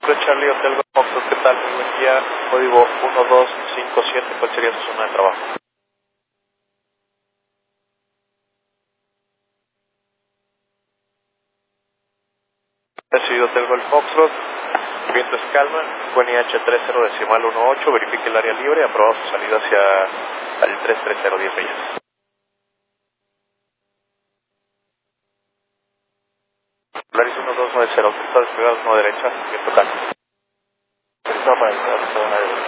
Charlie Hotel Golf Foxtrot, ¿qué tal? Muy buen día. Código 1257, ¿cuál sería su zona de trabajo? Recibido Hotel Golf Foxtrot, viento es calma, buen IH30 verifique el área libre, aprobado su salida hacia el 33010 millas. Polaris 1290, está despegado 1 derecha, viento calma. Está para el